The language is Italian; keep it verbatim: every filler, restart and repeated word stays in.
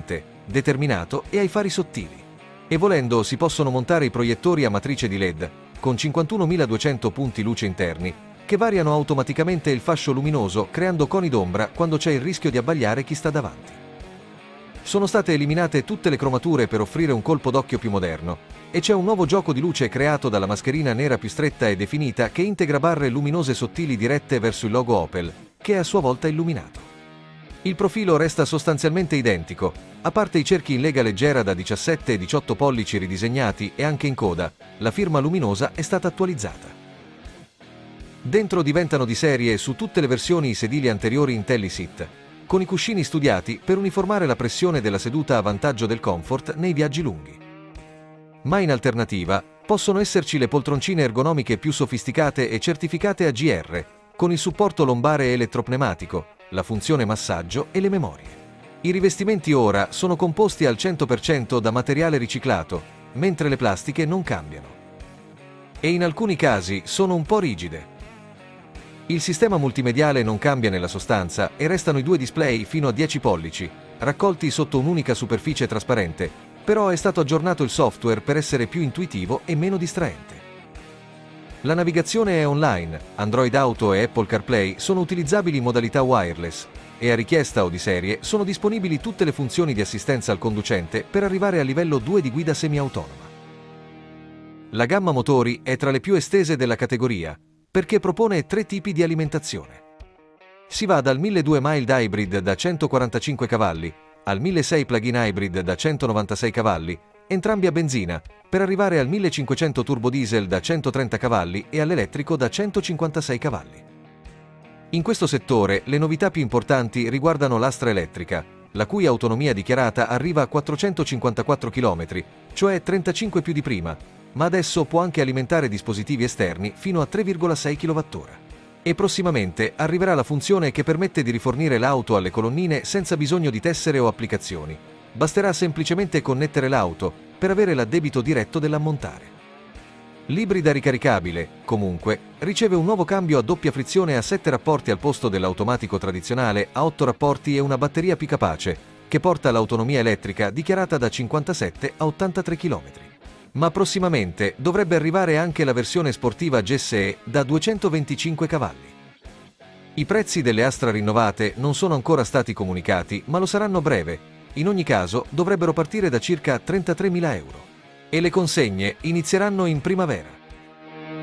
forte, determinato e ai fari sottili. E volendo si possono montare i proiettori a matrice di L E D, con cinquantunomiladuecento punti luce interni, che variano automaticamente il fascio luminoso creando coni d'ombra quando c'è il rischio di abbagliare chi sta davanti. Sono state eliminate tutte le cromature per offrire un colpo d'occhio più moderno, e c'è un nuovo gioco di luce creato dalla mascherina nera più stretta e definita che integra barre luminose sottili dirette verso il logo Opel, che è a sua volta illuminato. Il profilo resta sostanzialmente identico, a parte i cerchi in lega leggera da diciassette e diciotto pollici ridisegnati e anche in coda, la firma luminosa è stata attualizzata. Dentro diventano di serie su tutte le versioni i sedili anteriori IntelliSeat, con i cuscini studiati per uniformare la pressione della seduta a vantaggio del comfort nei viaggi lunghi. Ma in alternativa, possono esserci le poltroncine ergonomiche più sofisticate e certificate A G R, con il supporto lombare elettropneumatico, la funzione massaggio e le memorie. I rivestimenti ora sono composti al cento per cento da materiale riciclato, mentre le plastiche non cambiano. E in alcuni casi sono un po' rigide. Il sistema multimediale non cambia nella sostanza e restano i due display fino a dieci pollici, raccolti sotto un'unica superficie trasparente, però è stato aggiornato il software per essere più intuitivo e meno distraente. La navigazione è online, Android Auto e Apple CarPlay sono utilizzabili in modalità wireless, e a richiesta o di serie sono disponibili tutte le funzioni di assistenza al conducente per arrivare al livello due di guida semiautonoma. La gamma motori è tra le più estese della categoria, perché propone tre tipi di alimentazione. Si va dal milleduecento mild hybrid da centoquarantacinque cavalli al milleseicento plug-in hybrid da centonovantasei cavalli, entrambi a benzina, per arrivare al millecinquecento turbo diesel da centotrenta cavalli e all'elettrico da centocinquantasei cavalli. In questo settore le novità più importanti riguardano l'Astra elettrica, la cui autonomia dichiarata arriva a quattrocentocinquantaquattro chilometri, cioè trentacinque più di prima, ma adesso può anche alimentare dispositivi esterni fino a tre virgola sei chilowattora. E prossimamente arriverà la funzione che permette di rifornire l'auto alle colonnine senza bisogno di tessere o applicazioni. Basterà semplicemente connettere l'auto per avere l'addebito diretto dell'ammontare. L'ibrida ricaricabile, comunque, riceve un nuovo cambio a doppia frizione a sette rapporti al posto dell'automatico tradizionale a otto rapporti e una batteria più capace, che porta l'autonomia elettrica dichiarata da cinquantasette a ottantatré chilometri. Ma prossimamente dovrebbe arrivare anche la versione sportiva G S E da duecentoventicinque cavalli. I prezzi delle Astra rinnovate non sono ancora stati comunicati, ma lo saranno a breve. In ogni caso dovrebbero partire da circa trentatremila euro. E le consegne inizieranno in primavera.